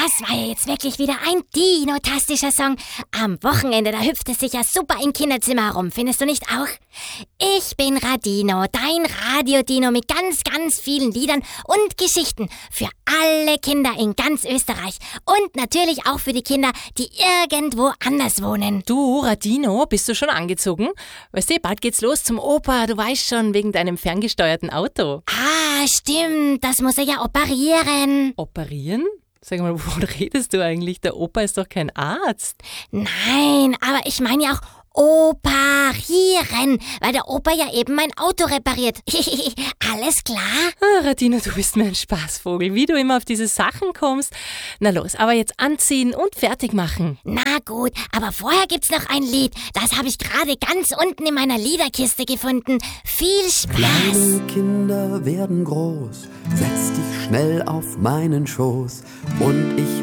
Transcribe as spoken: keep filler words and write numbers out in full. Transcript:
Das war ja jetzt wirklich wieder ein dinotastischer Song. Am Wochenende, da hüpft es sicher super im Kinderzimmer herum, findest du nicht auch? Ich bin Radino, dein Radio-Dino mit ganz, ganz vielen Liedern und Geschichten für alle Kinder in ganz Österreich. Und natürlich auch für die Kinder, die irgendwo anders wohnen. Du, Radino, bist du schon angezogen? Weißt du, bald geht's los zum Opa, du weißt schon, wegen deinem ferngesteuerten Auto. Ah, stimmt, das muss er ja operieren. Operieren? Sag mal, wovon redest du eigentlich? Der Opa ist doch kein Arzt. Nein, aber ich meine ja auch operieren, weil der Opa ja eben mein Auto repariert. Alles klar? Ah, Radino, du bist mir ein Spaßvogel, wie du immer auf diese Sachen kommst. Na los, aber jetzt anziehen und fertig machen. Na gut, aber vorher gibt's noch ein Lied. Das habe ich gerade ganz unten in meiner Liederkiste gefunden. Viel Spaß. Kleine Kinder werden groß, setz dich schnell auf meinen Schoß und ich